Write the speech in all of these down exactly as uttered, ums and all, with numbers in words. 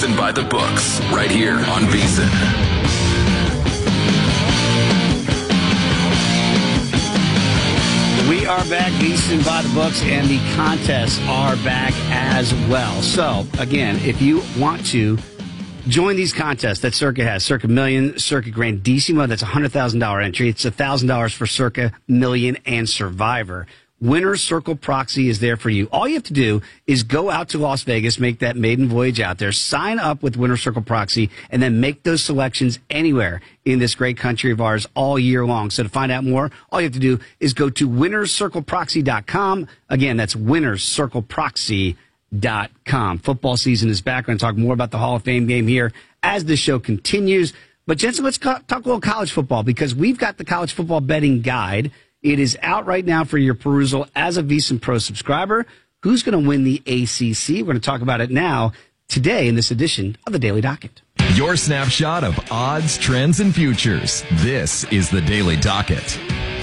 VEASAN by the books, right here on VEASAN. We are back, VEASAN by the books, and the contests are back as well. So, again, if you want to join these contests that Circa has, Circa Million, Circa Grandissimo, that's a one hundred thousand dollars entry. It's one thousand dollars for Circa Million and Survivor. Winner's Circle Proxy is there for you. All you have to do is go out to Las Vegas, make that maiden voyage out there, sign up with Winner's Circle Proxy, and then make those selections anywhere in this great country of ours all year long. So to find out more, all you have to do is go to winners circle proxy dot com. Again, that's winners circle proxy dot com. Football season is back. We're going to talk more about the Hall of Fame game here as the show continues. But, Jensen, let's talk a little college football because we've got the college football betting guide. It is out right now for your perusal as a VEASAN Pro subscriber. Who's going to win the A C C? We're going to talk about it now, today, in this edition of the Daily Docket. Your snapshot of odds, trends, and futures. This is the Daily Docket.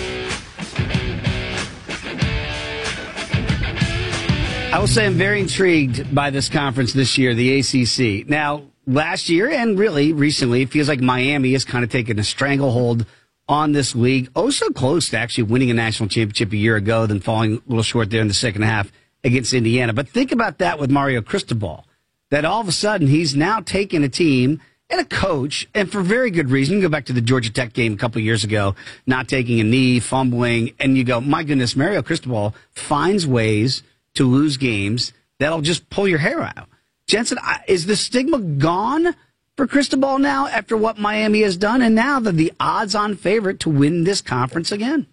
I will say I'm very intrigued by this conference this year, the A C C. Now, last year and really recently, it feels like Miami has kind of taken a stranglehold on this league. Oh, so close to actually winning a national championship a year ago, then falling a little short there in the second half against Indiana. But think about that with Mario Cristobal, that all of a sudden he's now taken a team and a coach, and for very good reason. You go back to the Georgia Tech game a couple of years ago, not taking a knee, fumbling, and you go, my goodness, Mario Cristobal finds ways to lose games that'll just pull your hair out. Jensen, is the stigma gone for Cristobal now after what Miami has done, and now they're the odds-on favorite to win this conference again?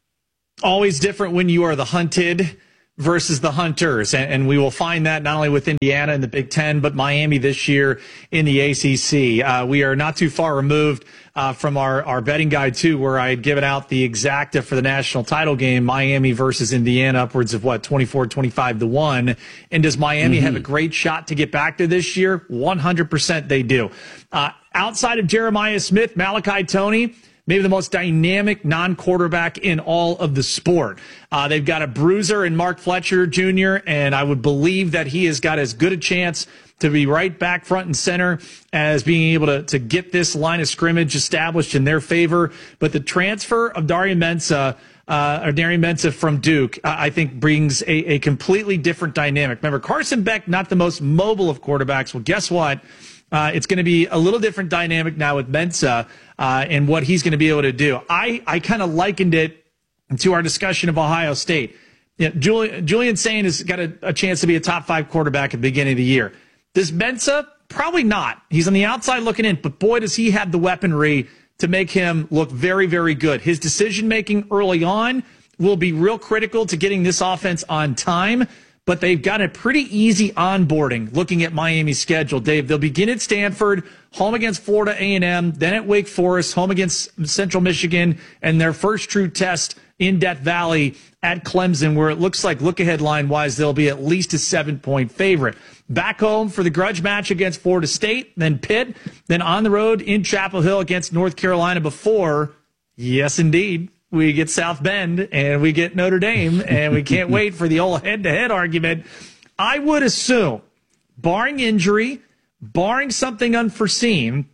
Always different when you are the hunted versus the hunters, and, and we will find that not only with Indiana in the Big Ten, but Miami this year in the A C C. Uh, we are not too far removed uh, from our, our betting guide, too, where I had given out the exacta for the national title game, Miami versus Indiana, upwards of, what, twenty-four, twenty-five to one. And does Miami mm-hmm. have a great shot to get back there this year? one hundred percent they do. Uh, outside of Jeremiah Smith, Malachi Toney, maybe the most dynamic non-quarterback in all of the sport. Uh, they've got a bruiser in Mark Fletcher Junior, and I would believe that he has got as good a chance to be right back front and center as being able to, to get this line of scrimmage established in their favor. But the transfer of Darian Mensah, uh, or Darian Mensah from Duke, uh, I think brings a, a completely different dynamic. Remember, Carson Beck, not the most mobile of quarterbacks. Well, guess what? Uh, it's going to be a little different dynamic now with Mensah uh, and what he's going to be able to do. I, I kind of likened it to our discussion of Ohio State. You know, Julian, Julian Sain has got a, a chance to be a top five quarterback at the beginning of the year. Does Mensah? Probably not. He's on the outside looking in, but boy, does he have the weaponry to make him look very, very good. His decision-making early on will be real critical to getting this offense on time. But they've got a pretty easy onboarding looking at Miami's schedule, Dave. They'll begin at Stanford, home against Florida A and M, then at Wake Forest, home against Central Michigan, and their first true test in Death Valley at Clemson, where it looks like look-ahead line-wise they'll be at least a seven-point favorite. Back home for the grudge match against Florida State, then Pitt, then on the road in Chapel Hill against North Carolina before, yes, indeed, we get South Bend, and we get Notre Dame, and we can't wait for the old head-to-head argument. I would assume, barring injury, barring something unforeseen,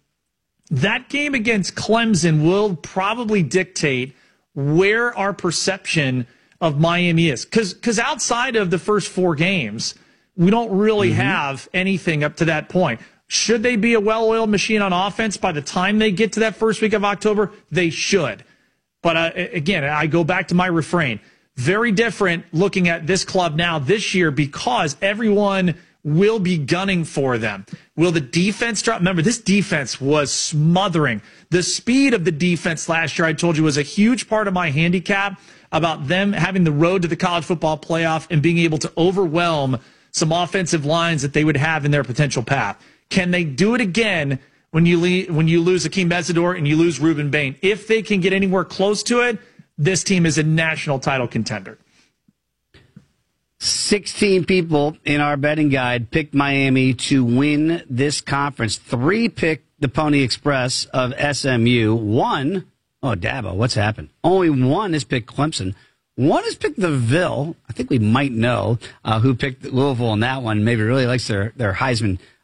that game against Clemson will probably dictate where our perception of Miami is. Because outside of the first four games, we don't really mm-hmm. have anything up to that point. Should they be a well-oiled machine on offense by the time they get to that first week of October? They should. But uh, again, I go back to my refrain. Very different looking at this club now this year because everyone will be gunning for them. Will the defense drop? Remember, this defense was smothering. The speed of the defense last year, I told you, was a huge part of my handicap about them having the road to the college football playoff and being able to overwhelm some offensive lines that they would have in their potential path. Can they do it again when you le- when you lose Akeem Mesidor and you lose Ruben Bain? If they can get anywhere close to it, this team is a national title contender. sixteen people in our betting guide picked Miami to win this conference. Three picked the Pony Express of S M U. One, oh, Dabo, what's happened? Only one has picked Clemson. One has picked the Ville. I think we might know uh, who picked Louisville in that one. Maybe really likes their, their Heisman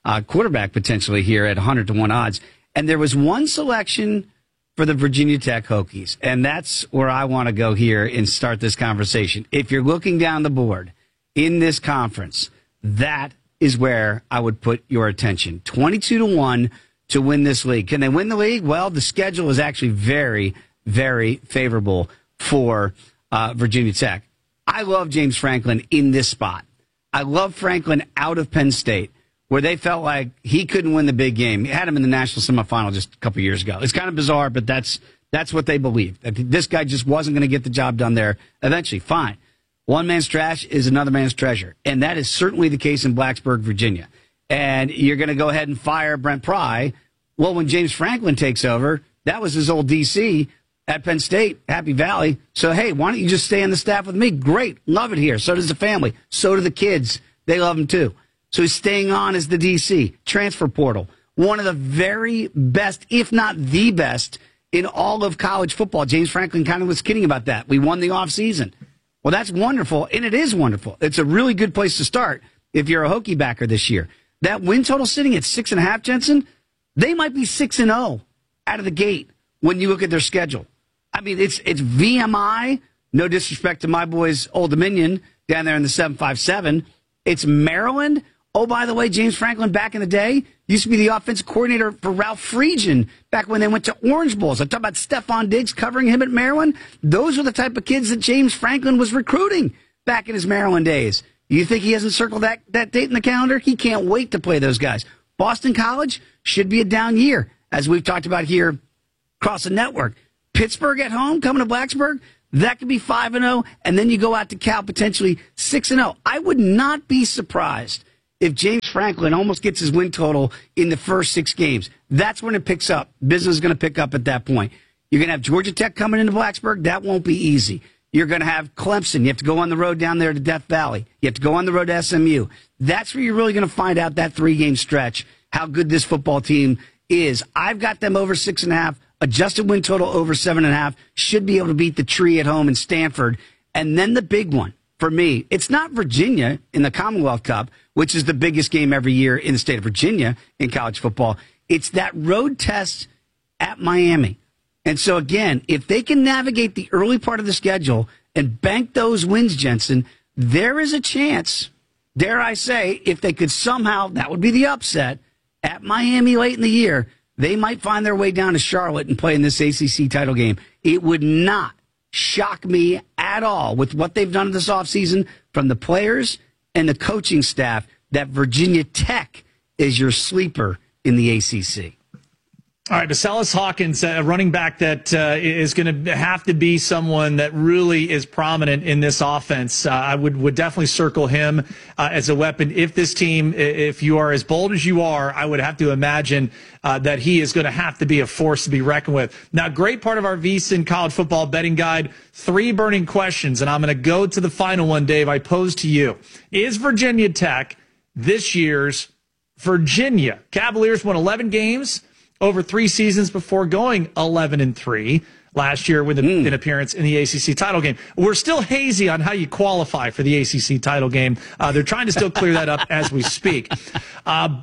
uh, quarterback potentially here at one hundred to one odds. And there was one selection for the Virginia Tech Hokies, and that's where I want to go here and start this conversation. If you're looking down the board in this conference, that is where I would put your attention. twenty-two to one to win this league. Can they win the league? Well, the schedule is actually very, very favorable for uh, Virginia Tech. I love James Franklin in this spot. I love Franklin out of Penn State, where they felt like he couldn't win the big game. He had him in the national semifinal just a couple years ago. It's kind of bizarre, but that's that's what they believed. This guy just wasn't going to get the job done there eventually. Fine. One man's trash is another man's treasure. And that is certainly the case in Blacksburg, Virginia. And you're going to go ahead and fire Brent Pry. Well, when James Franklin takes over, that was his old D C at Penn State, Happy Valley. So, hey, why don't you just stay on the staff with me? Great. Love it here. So does the family. So do the kids. They love him too. So he's staying on as the D C. Transfer portal. One of the very best, if not the best, in all of college football. James Franklin kind of was kidding about that. We won the offseason. Well, that's wonderful, and it is wonderful. It's a really good place to start if you're a Hokie backer this year. That win total sitting at six and a half, Jensen, they might be six and zero out of the gate when you look at their schedule. I mean, it's it's V M I. No disrespect to my boys, Old Dominion down there in the seven five seven. It's Maryland. Oh, by the way, James Franklin back in the day used to be the offensive coordinator for Ralph Friedgen back when they went to Orange Bowls. I talk about Stephon Diggs covering him at Maryland. Those are the type of kids that James Franklin was recruiting back in his Maryland days. You think he hasn't circled that, that date in the calendar? He can't wait to play those guys. Boston College should be a down year, as we've talked about here across the network. Pittsburgh at home, coming to Blacksburg, that could be five and oh, and then you go out to Cal potentially six and oh. I would not be surprised if James Franklin almost gets his win total in the first six games. That's when it picks up. Business is going to pick up at that point. You're going to have Georgia Tech coming into Blacksburg. That won't be easy. You're going to have Clemson. You have to go on the road down there to Death Valley. You have to go on the road to S M U. That's where you're really going to find out that three-game stretch, how good this football team is. I've got them over six and a half. Adjusted win total over seven and a half. Should be able to beat the tree at home in Stanford. And then the big one for me, it's not Virginia in the Commonwealth Cup, which is the biggest game every year in the state of Virginia in college football. It's that road test at Miami. And so, again, if they can navigate the early part of the schedule and bank those wins, Jensen, there is a chance, dare I say, if they could somehow, that would be the upset, at Miami late in the year, they might find their way down to Charlotte and play in this A C C title game. It would not shock me at all with what they've done this offseason from the players and the coaching staff that Virginia Tech is your sleeper in the A C C. All right, Basalis Hawkins, a running back that uh, is going to have to be someone that really is prominent in this offense. Uh, I would, would definitely circle him uh, as a weapon. If this team, if you are as bold as you are, I would have to imagine uh, that he is going to have to be a force to be reckoned with. Now, great part of our VSiN college football betting guide, three burning questions, and I'm going to go to the final one, Dave, I pose to you. Is Virginia Tech this year's Virginia? Cavaliers won eleven games over three seasons before going eleven and three last year with mm. an appearance in the A C C title game. We're still hazy on how you qualify for the A C C title game. Uh, they're trying to still clear that up as we speak. Uh,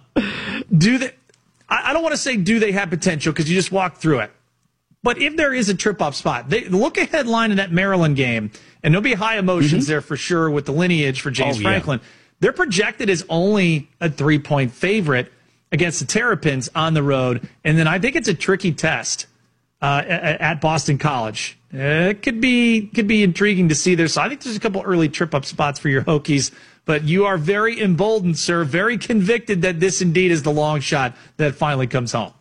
do they? I, I don't want to say do they have potential because you just walked through it. But if there is a trip-up spot, they look ahead line in that Maryland game, and there'll be high emotions mm-hmm. there for sure with the lineage for James oh, Franklin. Yeah. They're projected as only a three-point favorite against the Terrapins on the road. And then I think it's a tricky test uh, at Boston College. It could be could be intriguing to see there. So I think there's a couple early trip-up spots for your Hokies. But you are very emboldened, sir, very convicted that this indeed is the long shot that finally comes home.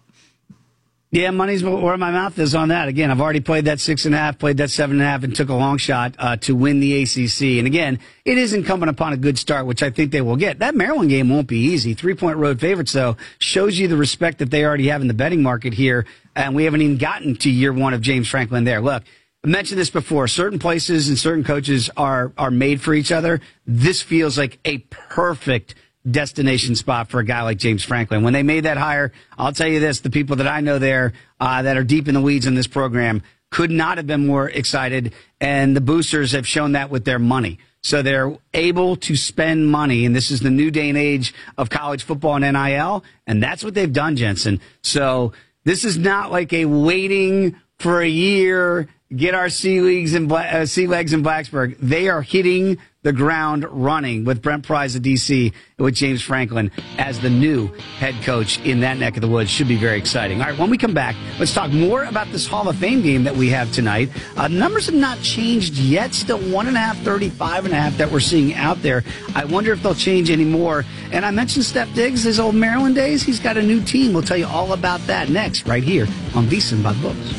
Yeah, money's where my mouth is on that. Again, I've already played that six and a half, played that seven and a half, and took a long shot uh, to win the A C C. And again, it is incumbent upon a good start, which I think they will get. That Maryland game won't be easy. Three-point road favorites, though, shows you the respect that they already have in the betting market here. And we haven't even gotten to year one of James Franklin there. Look, I mentioned this before. Certain places and certain coaches are are made for each other. This feels like a perfect destination spot for a guy like James Franklin. When they made that hire, I'll tell you this, the people that I know there uh, that are deep in the weeds in this program could not have been more excited, and the boosters have shown that with their money. So they're able to spend money, and this is the new day and age of college football and N I L, and that's what they've done, Jensen. So this is not like a waiting for a year, get our sea leagues and uh, sea legs in Blacksburg. They are hitting the ground running with Brent Pryce of D C and with James Franklin as the new head coach in that neck of the woods. Should be very exciting. All right, when we come back, let's talk more about this Hall of Fame game that we have tonight. Uh, numbers have not changed yet. Still one and a half, thirty-five and a half that we're seeing out there. I wonder if they'll change any more. And I mentioned Steph Diggs, his old Maryland days. He's got a new team. We'll tell you all about that next right here on VSiN by the Books.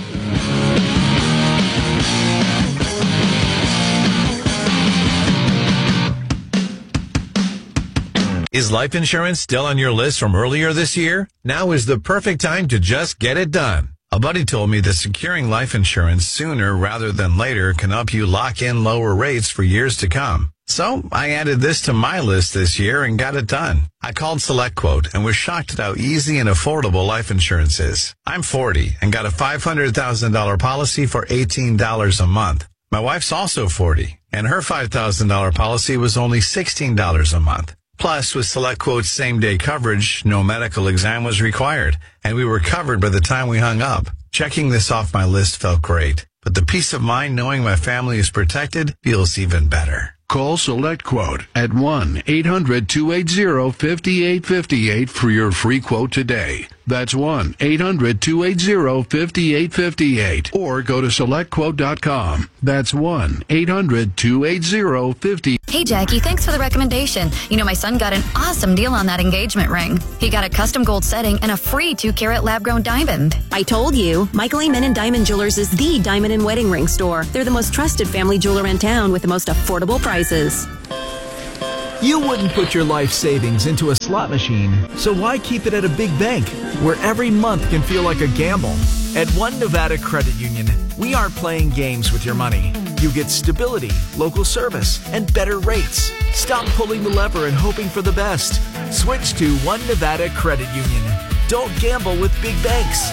Is life insurance still on your list from earlier this year? Now is the perfect time to just get it done. A buddy told me that securing life insurance sooner rather than later can help you lock in lower rates for years to come. So I added this to my list this year and got it done. I called SelectQuote and was shocked at how easy and affordable life insurance is. I'm forty and got a five hundred thousand dollars policy for eighteen dollars a month. My wife's also forty and her five thousand dollars policy was only sixteen dollars a month. Plus, with SelectQuote's same-day coverage, no medical exam was required, and we were covered by the time we hung up. Checking this off my list felt great, but the peace of mind knowing my family is protected feels even better. Call SelectQuote at one eight hundred two eight zero five eight five eight for your free quote today. That's one eight hundred two eight zero five eight five eight. Or go to select quote dot com. That's one eight hundred two eight zero five eight. Hey, Jackie, thanks for the recommendation. You know, my son got an awesome deal on that engagement ring. He got a custom gold setting and a free two-carat lab-grown diamond. I told you, Michael Amen Diamond Jewelers is the diamond and wedding ring store. They're the most trusted family jeweler in town with the most affordable prices. You wouldn't put your life savings into a slot machine, so why keep it at a big bank where every month can feel like a gamble? At One Nevada Credit Union, we aren't playing games with your money. You get stability, local service, and better rates. Stop pulling the lever and hoping for the best. Switch to One Nevada Credit Union. Don't gamble with big banks.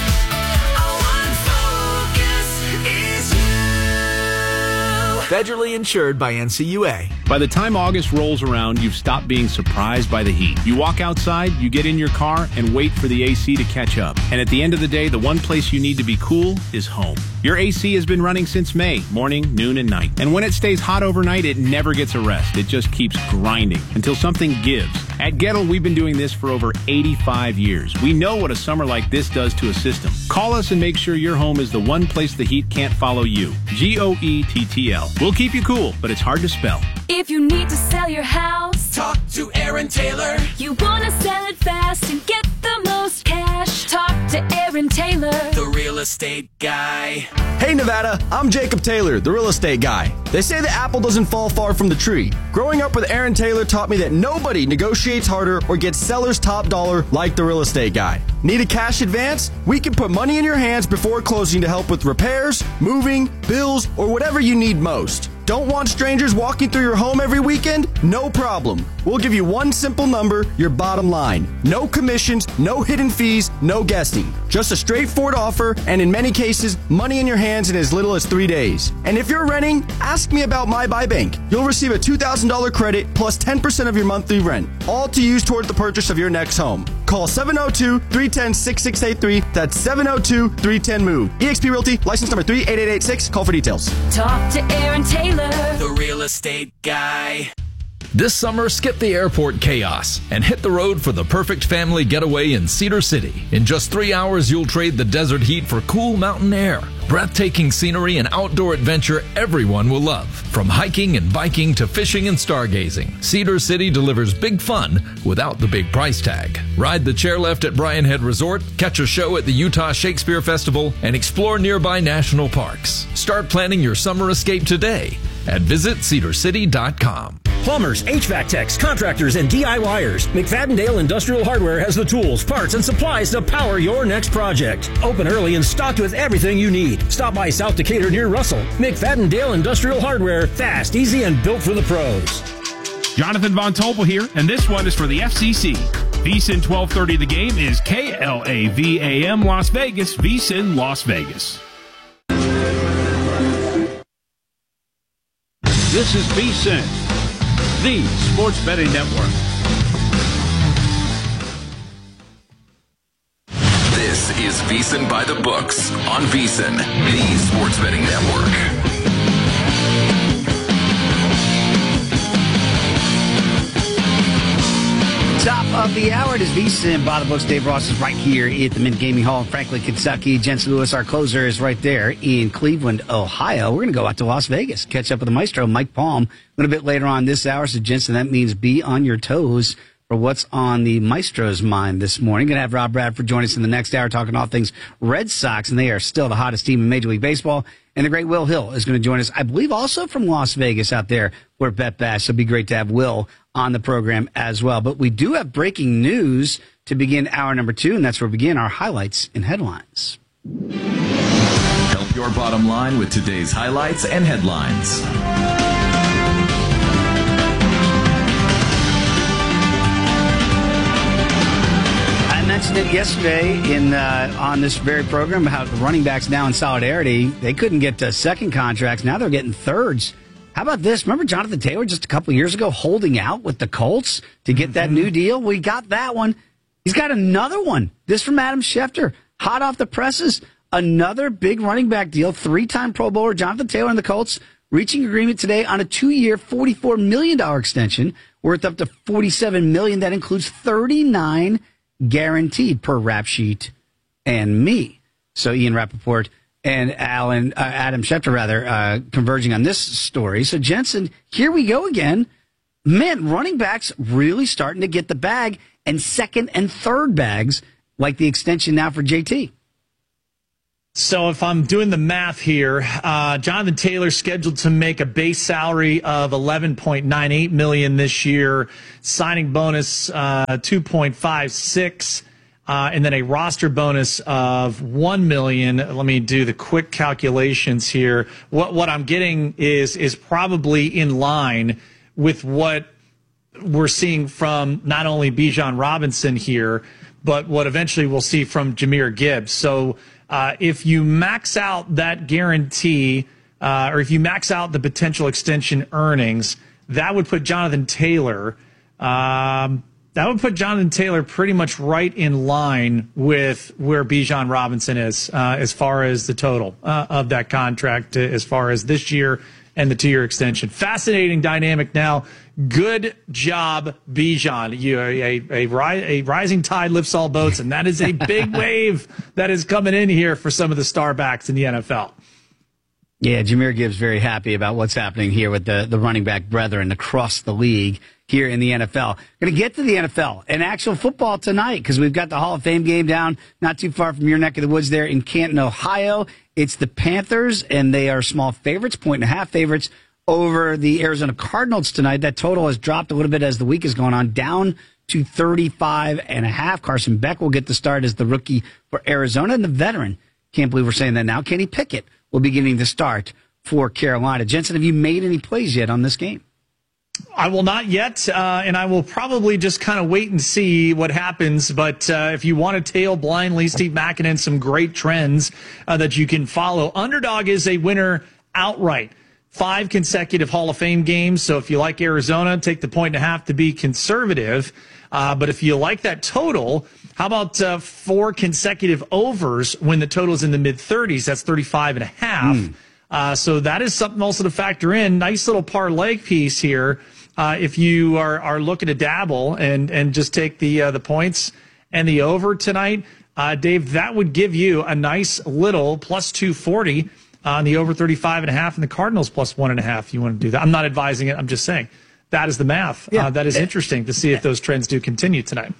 Federally insured by N C U A. By the time August rolls around, you've stopped being surprised by the heat. You walk outside, you get in your car, and wait for the A C to catch up. And at the end of the day, the one place you need to be cool is home. Your A C has been running since May, morning, noon, and night. And when it stays hot overnight, it never gets a rest. It just keeps grinding until something gives. At Gettle, we've been doing this for over eighty-five years. We know what a summer like this does to a system. Call us and make sure your home is the one place the heat can't follow you. G O E T T L. We'll keep you cool, but it's hard to spell. If you need to sell your house, talk to Aaron Taylor. You want to sell it fast and get the most cash, talk to Aaron Taylor, the real estate guy. Hey Nevada, I'm Jacob Taylor, the real estate guy. They say the apple doesn't fall far from the tree. Growing up with Aaron Taylor taught me that nobody negotiates harder or gets seller's top dollar like the real estate guy. Need a cash advance? We can put money in your hands before closing to help with repairs, moving, bills, or whatever you need most. Don't want strangers walking through your home every weekend? No problem. We'll give you one simple number, your bottom line. No commissions, no hidden fees, no guessing. Just a straightforward offer, and in many cases, money in your hands in as little as three days. And if you're renting, ask me about My Buy Bank. You'll receive a two thousand dollars credit plus ten percent of your monthly rent, all to use toward the purchase of your next home. Call seven oh two, three one oh, six six eight three. That's seven oh two, three one oh, MOVE. eXp Realty, license number three eight eight eight six. Call for details. Talk to Aaron Taylor, the real estate guy. This summer, skip the airport chaos and hit the road for the perfect family getaway in Cedar City. In just three hours, you'll trade the desert heat for cool mountain air, breathtaking scenery, and outdoor adventure everyone will love. From hiking and biking to fishing and stargazing, Cedar City delivers big fun without the big price tag. Ride the chairlift at Bryan Head Resort, catch a show at the Utah Shakespeare Festival, and explore nearby national parks. Start planning your summer escape today at visit cedar city dot com. Plumbers, H V A C techs, contractors, and D I Y ers. McFadden-Dale Industrial Hardware has the tools, parts, and supplies to power your next project. Open early and stocked with everything you need. Stop by South Decatur near Russell. McFadden-Dale Industrial Hardware. Fast, easy, and built for the pros. Jonathan Von Tobel here, and this one is for the F C C. VSiN twelve thirty The Game is K L A V A M Las Vegas, VSiN Las Vegas. This is VSiN, the Sports Betting Network. This is VSiN by the Books on VSiN, the Sports Betting Network. Top of the hour, it is VSiN by the Books. Dave Ross is right here at the Mint Gaming Hall in Franklin, Kentucky. Jensen Lewis, our closer, is right there in Cleveland, Ohio. We're going to go out to Las Vegas, catch up with the maestro, Mike Palm, a little bit later on this hour. So, Jensen, that means be on your toes for what's on the maestro's mind this morning. Going to have Rob Bradford join us in the next hour talking all things Red Sox, and they are still the hottest team in Major League Baseball. And the great Will Hill is going to join us, I believe, also from Las Vegas out there for Bet Bash. So it'll be great to have Will on the program as well. But we do have breaking news to begin hour number two, and that's where we begin our highlights and headlines. Help your bottom line with today's highlights and headlines. I mentioned it yesterday in uh, on this very program, how the running backs now in solidarity, they couldn't get uh, second contracts. Now they're getting thirds. How about this? Remember Jonathan Taylor just a couple of years ago holding out with the Colts to get that new deal? We got that one. He's got another one. This from Adam Schefter, hot off the presses. Another big running back deal. Three-time Pro Bowler Jonathan Taylor and the Colts reaching agreement today on a two-year, forty-four million dollars extension worth up to forty-seven million dollars. That includes thirty-nine guaranteed per Rap Sheet and me. So Ian Rappaport and Alan, uh, Adam Schefter, rather, uh, converging on this story. So, Jensen, here we go again. Man, running backs really starting to get the bag, and second and third bags, like the extension now for J T. So if I'm doing the math here, uh, Jonathan Taylor scheduled to make a base salary of eleven point nine eight million dollars this year, signing bonus uh, two point five six, uh, and then a roster bonus of one million dollars. Let me do the quick calculations here. What what I'm getting is is probably in line with what we're seeing from not only Bijan Robinson here, but what eventually we'll see from Jahmyr Gibbs. So Uh, if you max out that guarantee, uh, or if you max out the potential extension earnings, that would put Jonathan Taylor, um, that would put Jonathan Taylor pretty much right in line with where Bijan Robinson is, uh, as far as the total uh, of that contract, uh, as far as this year and the two-year extension. Fascinating dynamic now. Good job, Bijan. You, a, a, a rising tide lifts all boats, and that is a big wave that is coming in here for some of the star backs in the N F L. Yeah, Jahmyr Gibbs very happy about what's happening here with the, the running back brethren across the league here in the N F L. Going to get to the N F L and actual football tonight because we've got the Hall of Fame game down not too far from your neck of the woods there in Canton, Ohio. It's the Panthers, and they are small favorites, point and a half favorites over the Arizona Cardinals tonight. That total has dropped a little bit as the week is going on, down to thirty-five and a half. Carson Beck will get the start as the rookie for Arizona, and the veteran, can't believe we're saying that now, Kenny Pickett will be getting the start for Carolina. Jensen, have you made any plays yet on this game? I will not yet, uh, and I will probably just kind of wait and see what happens. But uh, if you want to tail blindly, Steve Makinen, some great trends uh, that you can follow. Underdog is a winner outright. Five consecutive Hall of Fame games. So if you like Arizona, take the point and a half to be conservative. Uh, but if you like that total, how about uh, four consecutive overs when the total is in the mid thirties? That's thirty-five and a half. Mm. Uh, so that is something also to factor in. Nice little parlay piece here. Uh, if you are, are looking to dabble and, and just take the, uh, the points and the over tonight, uh, Dave, that would give you a nice little plus two forty on the over thirty-five and a half and the Cardinals plus one and a half. You want to do that? I'm not advising it. I'm just saying that is the math. Yeah. Uh, that is interesting to see if those trends do continue tonight.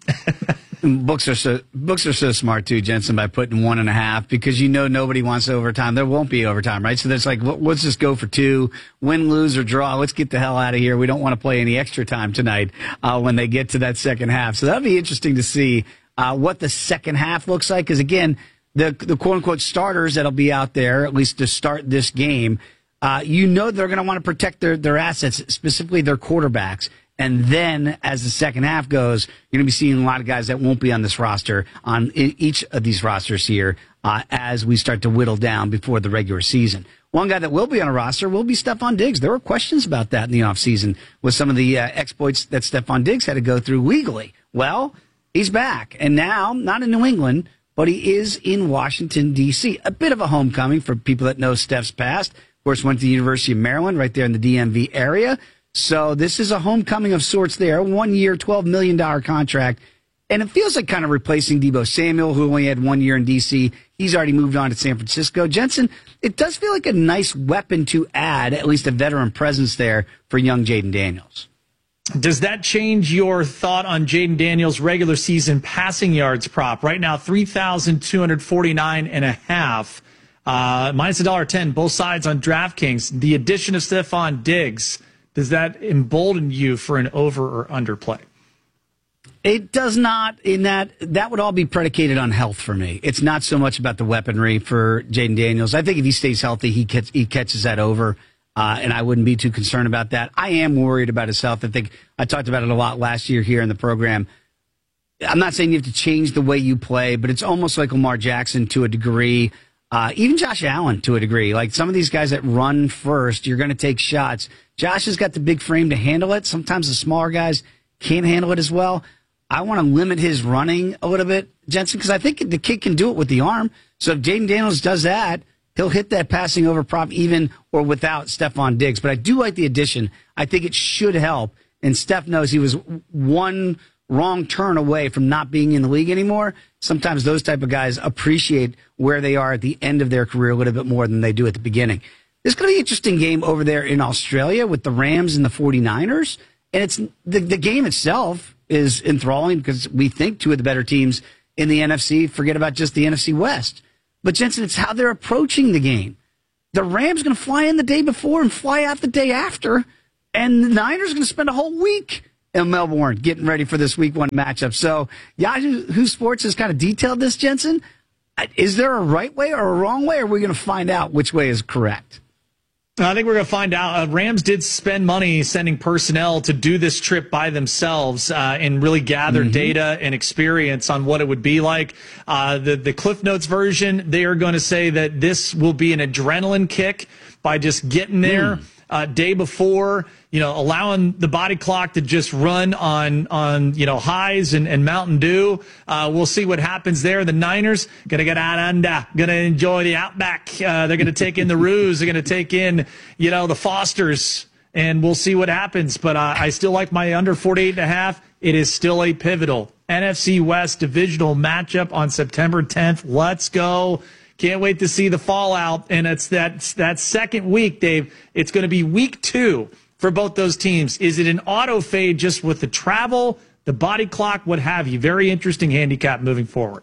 Books are so books are so smart too, Jensen, by putting one and a half because you know nobody wants overtime. There won't be overtime, right? So there's like, let's just go for two, win, lose, or draw. Let's get the hell out of here. We don't want to play any extra time tonight uh, when they get to that second half. So that'll be interesting to see uh, what the second half looks like. Because again, the the quote unquote starters that'll be out there at least to start this game, uh, you know they're going to want to protect their their assets, specifically their quarterbacks. And then as the second half goes, you're going to be seeing a lot of guys that won't be on this roster, on each of these rosters here, uh, as we start to whittle down before the regular season. One guy that will be on a roster will be Stephon Diggs. There were questions about that in the offseason with some of the uh, exploits that Stephon Diggs had to go through legally. Well, he's back, and now, not in New England, but he is in Washington, D C. A bit of a homecoming for people that know Steph's past. Of course, went to the University of Maryland right there in the D M V area. So this is a homecoming of sorts there. One year, twelve million dollars contract. And it feels like kind of replacing Deebo Samuel, who only had one year in D C. He's already moved on to San Francisco. Jensen, it does feel like a nice weapon to add, at least a veteran presence there for young Jaden Daniels. Does that change your thought on Jaden Daniels' regular season passing yards prop? Right now, three thousand two hundred forty-nine and a half, uh, minus one dollar ten, both sides on DraftKings. The addition of Stephon Diggs, does that embolden you for an over or under play? It does not, in that that would all be predicated on health for me. It's not so much about the weaponry for Jaden Daniels. I think if he stays healthy, he, gets, he catches that over. Uh, and I wouldn't be too concerned about that. I am worried about his health. I think I talked about it a lot last year here in the program. I'm not saying you have to change the way you play, but it's almost like Lamar Jackson to a degree, uh, even Josh Allen to a degree. Like some of these guys that run first, you're going to take shots. Josh has got the big frame to handle it. Sometimes the smaller guys can't handle it as well. I want to limit his running a little bit, Jensen, because I think the kid can do it with the arm. So if Jaden Daniels does that, he'll hit that passing over prop even or without Stephon Diggs. But I do like the addition. I think it should help. And Steph knows he was one wrong turn away from not being in the league anymore. Sometimes those type of guys appreciate where they are at the end of their career a little bit more than they do at the beginning. This is going to be an interesting game over there in Australia with the Rams and the 49ers. And it's the, the game itself is enthralling because we think two of the better teams in the N F C. Forget about just the N F C West. But, Jensen, it's how they're approaching the game. The Rams going to fly in the day before and fly out the day after, and the Niners going to spend a whole week in Melbourne getting ready for this week one matchup. So Yahoo Sports has kind of detailed this, Jensen. Is there a right way or a wrong way, or are we going to find out which way is correct? I think we're going to find out. Uh, Rams did spend money sending personnel to do this trip by themselves uh, and really gather mm-hmm. data and experience on what it would be like. Uh, the, the Cliff Notes version, they are going to say that this will be an adrenaline kick by just getting there mm. uh, day before, you know, allowing the body clock to just run on, on you know, highs and, and Mountain Dew. Uh, we'll see what happens there. The Niners going to get out under, going to enjoy the Outback. Uh, they're going to take in the Roos. They're going to take in, you know, the Fosters, and we'll see what happens. But uh, I still like my under forty-eight and a half. It is still a pivotal N F C West divisional matchup on September tenth. Let's go. Can't wait to see the fallout. And it's that, that second week, Dave. It's going to be week two for both those teams. Is it an auto fade just with the travel, the body clock, what have you? Very interesting handicap moving forward.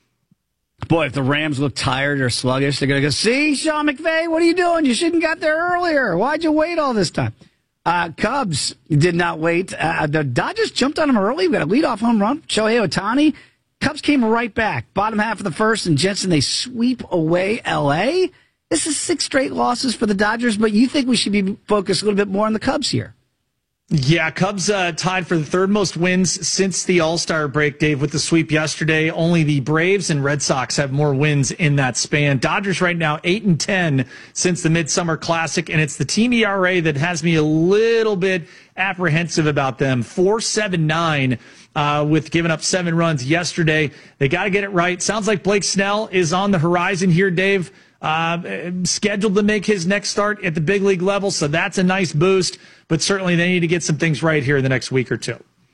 Boy, if the Rams look tired or sluggish, they're going to go, see, Sean McVay, what are you doing? You shouldn't have got there earlier. Why'd you wait all this time? Uh, Cubs did not wait. Uh, the Dodgers jumped on them early. We got a leadoff home run. Shohei Ohtani. Cubs came right back. Bottom half of the first, and Jensen, they sweep away L A. This is six straight losses for the Dodgers, but you think we should be focused a little bit more on the Cubs here? Yeah, Cubs uh, tied for the third most wins since the All-Star break, Dave, with the sweep yesterday. Only the Braves and Red Sox have more wins in that span. Dodgers right now eight and ten since the Midsummer Classic, and it's the team E R A that has me a little bit apprehensive about them. four point seven nine uh, with giving up seven runs yesterday. They got to get it right. Sounds like Blake Snell is on the horizon here, Dave. Uh, scheduled to make his next start at the big league level, so that's a nice boost. But certainly they need to get some things right here in the next week or two.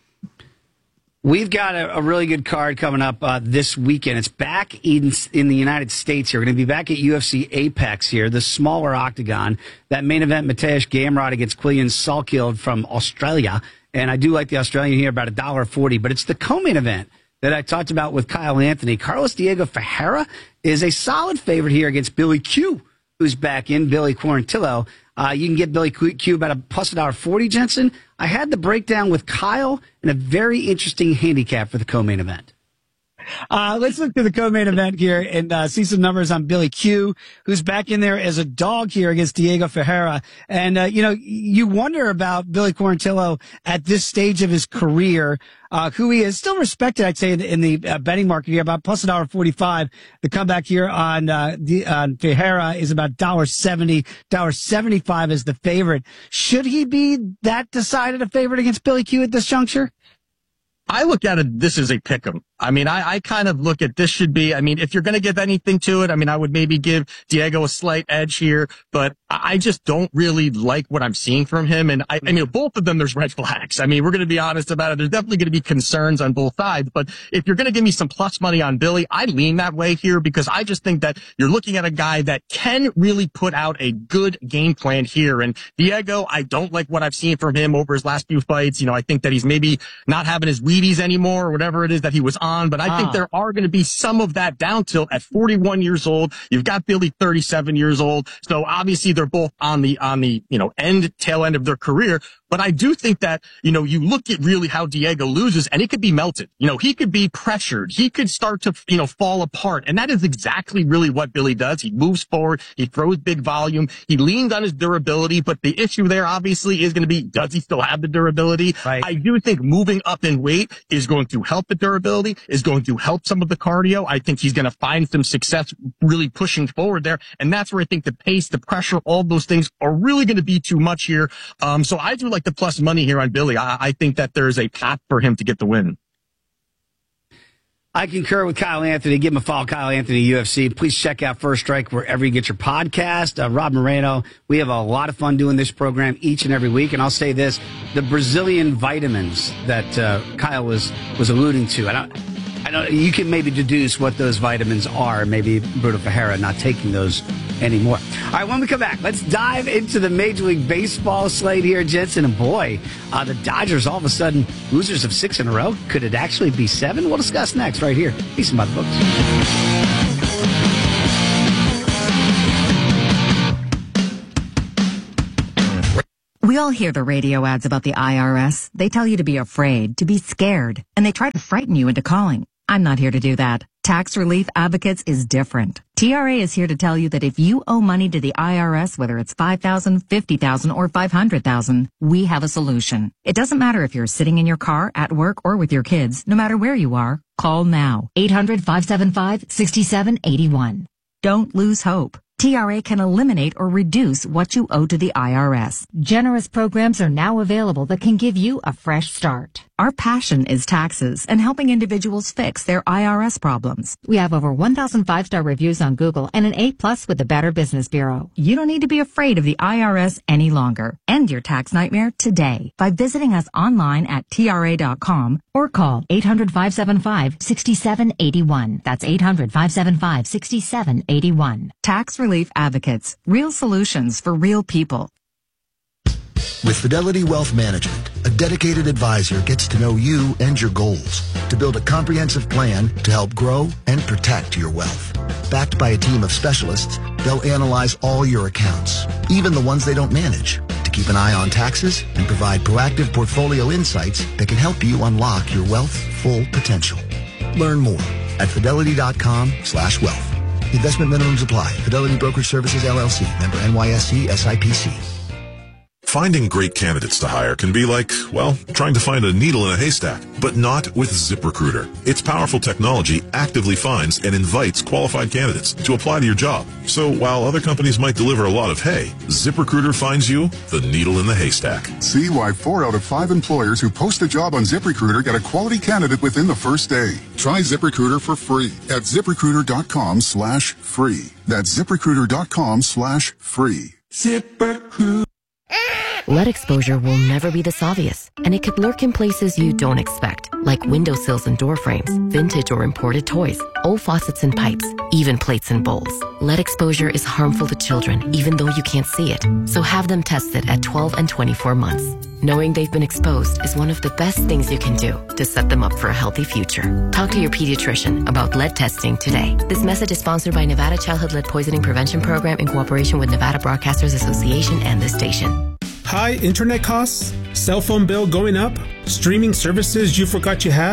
We've got a, a really good card coming up uh, this weekend. It's back in, in the United States here. We're going to be back at U F C Apex here, the smaller octagon. That main event, Mateusz Gamrot against Quillian Salkild from Australia. And I do like the Australian here, about one dollar forty. But it's the co-main event that I talked about with Kyle Anthony. Carlos Diego Ferreira is a solid favorite here against Billy Q, who's back in, Billy Quarantillo. Uh, you can get Billy Q about a plus one dollar forty, Jensen. I had the breakdown with Kyle and a very interesting handicap for the co-main event. Uh, let's look to the co-main event here and uh, see some numbers on Billy Q, who's back in there as a dog here against Diego Ferreira. And, uh, you know, you wonder about Billy Quarantillo at this stage of his career, uh, who he is still respected, I'd say, in the, in the uh, betting market here, about plus one dollar forty-five. The comeback here on, uh, the, on Ferreira is about one dollar seventy, one dollar seventy-five is the favorite. Should he be that decided a favorite against Billy Q at this juncture? I look at it, this is a pick'em. I mean, I, I kind of look at this should be, I mean, if you're going to give anything to it, I mean, I would maybe give Diego a slight edge here, but I just don't really like what I'm seeing from him. And I, I mean, both of them, there's red flags. I mean, we're going to be honest about it. There's definitely going to be concerns on both sides, but if you're going to give me some plus money on Billy, I lean that way here because I just think that you're looking at a guy that can really put out a good game plan here. And Diego, I don't like what I've seen from him over his last few fights. You know, I think that he's maybe not having his Wheaties anymore or whatever it is that he was on, but I ah. think there are going to be some of that down tilt at forty-one years old. You've got Billy thirty-seven years old. So obviously they're both on the, on the, you know, end, tail end of their career. But I do think that, you know, you look at really how Diego loses and it could be melted. You know, he could be pressured. He could start to, you know, fall apart. And that is exactly really what Billy does. He moves forward. He throws big volume. He leans on his durability. But the issue there obviously is going to be, does he still have the durability? Right. I do think moving up in weight is going to help the durability, is going to help some of the cardio. I think he's going to find some success really pushing forward there. And that's where I think the pace, the pressure, all those things are really going to be too much here. Um, so I do like the plus money here on Billy. I, I think that there's a path for him to get the win. I concur with Kyle Anthony. Give him a follow, Kyle Anthony U F C. Please check out First Strike wherever you get your podcast. Uh, Rob Moreno, we have a lot of fun doing this program each and every week. And I'll say this, the Brazilian vitamins that uh, Kyle was, was alluding to, I don't, I don't, you can maybe deduce what those vitamins are. Maybe Bruno Ferreira not taking those anymore. All right, when we come back, let's dive into the Major League Baseball slate here, Jensen. And boy, uh, the Dodgers all of a sudden losers of six in a row. Could it actually be seven? We'll discuss next right here. Decent by the Books. We all hear the radio ads about the I R S. They tell you to be afraid, to be scared, and they try to frighten you into calling. I'm not here to do that. Tax Relief Advocates is different. T R A is here to tell you that if you owe money to the I R S, whether it's five thousand dollars, fifty thousand dollars, or five hundred thousand dollars, we have a solution. It doesn't matter if you're sitting in your car, at work, or with your kids. No matter where you are, call now. eight hundred, five seven five, six seven eight one. Don't lose hope. T R A can eliminate or reduce what you owe to the I R S. Generous programs are now available that can give you a fresh start. Our passion is taxes and helping individuals fix their I R S problems. We have over one thousand five-star reviews on Google and an A plus with the Better Business Bureau. You don't need to be afraid of the I R S any longer. End your tax nightmare today by visiting us online at T R A dot com or call eight hundred, five seven five, six seven eight one. That's eight hundred, five seven five, six seven eight one. Tax Relief Advocates. Real solutions for real people. With Fidelity Wealth Management, a dedicated advisor gets to know you and your goals to build a comprehensive plan to help grow and protect your wealth. Backed by a team of specialists, they'll analyze all your accounts, even the ones they don't manage, to keep an eye on taxes and provide proactive portfolio insights that can help you unlock your wealth's full potential. Learn more at fidelity dot com slash wealth. Investment minimums apply. Fidelity Brokerage Services, L L C. Member N Y S E S I P C. Finding great candidates to hire can be like, well, trying to find a needle in a haystack, but not with ZipRecruiter. Its powerful technology actively finds and invites qualified candidates to apply to your job. So while other companies might deliver a lot of hay, ZipRecruiter finds you the needle in the haystack. See why four out of five employers who post a job on ZipRecruiter get a quality candidate within the first day. Try ZipRecruiter for free at ZipRecruiter dot com slash free. That's ZipRecruiter dot com slash free. ZipRecruiter. Lead exposure will never be this obvious, and it could lurk in places you don't expect, like windowsills and door frames, vintage or imported toys, old faucets and pipes, even plates and bowls. Lead exposure is harmful to children, even though you can't see it, so have them tested at twelve and twenty-four months. Knowing they've been exposed is one of the best things you can do to set them up for a healthy future. Talk to your pediatrician about lead testing today. This message is sponsored by Nevada Childhood Lead Poisoning Prevention Program in cooperation with Nevada Broadcasters Association and this station. High internet costs? Cell phone bill going up? Streaming services you forgot you had?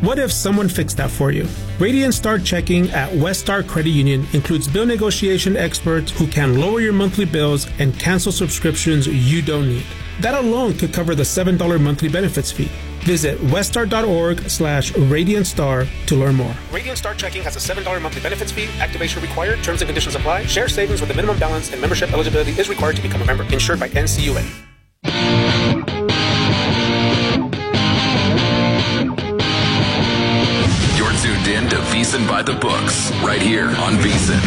What if someone fixed that for you? Radiant Star Checking at Westar Credit Union includes bill negotiation experts who can lower your monthly bills and cancel subscriptions you don't need. That alone could cover the seven dollars monthly benefits fee. Visit westar.org slash Radiant Star to learn more. Radiant Star Checking has a seven dollars monthly benefits fee. Activation required. Terms and conditions apply. Share savings with a minimum balance and membership eligibility is required to become a member. Insured by N C U A. You're tuned in to VEASAN by the Books, right here on VEASAN.